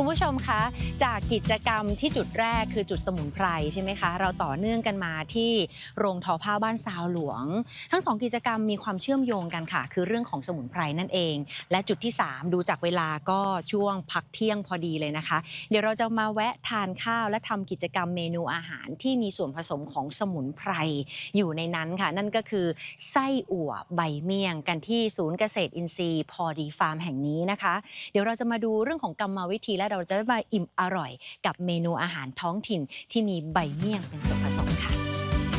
คุณผู้ชมคะจากกิจกรรมที่จุดแรกคือจุดสมุนไพรใช่ไหมคะเราต่อเนื่องกันมาที่โรงทอผ้าบ้านซาวหลวงทั้งสองกิจกรรมมีความเชื่อมโยงกันค่ะคือเรื่องของสมุนไพรนั่นเองและจุดที่3ดูจากเวลาก็ช่วงพักเที่ยงพอดีเลยนะคะเดี๋ยวเราจะมาแวะทานข้าวและทำกิจกรรมเมนูอาหารที่มีส่วนผสมของสมุนไพรอยู่ในนั้นค่ะนั่นก็คือไส้อั่วใบเมี่ยงกันที่ศูนย์เกษตรอินทรีย์พอดีฟาร์มแห่งนี้นะคะเดี๋ยวเราจะมาดูเรื่องของกรรมวิธีและเราจะมาอิ่มอร่อยกับเมนูอาหารท้องถิ่นที่มีใบเมี่ยงเป็นส่วนผสมค่ะ